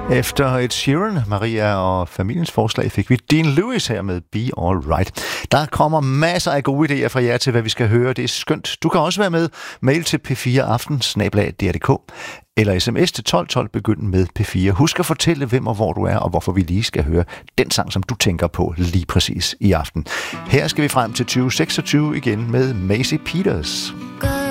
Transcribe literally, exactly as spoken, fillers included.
Efter et Sheeran, Maria og familiens forslag fik vi Dean Lewis her med Be All Right. Der kommer masser af gode idéer fra jer til, hvad vi skal høre. Det er skønt. Du kan også være med. Mail til p fire aften snabel-a d r punktum d k eller sms til tolv tolv begynd med P fire. Husk at fortælle, hvem og hvor du er, og hvorfor vi lige skal høre den sang, som du tænker på lige præcis i aften. Her skal vi frem til tyve seksogtyve igen med Maisie Peters.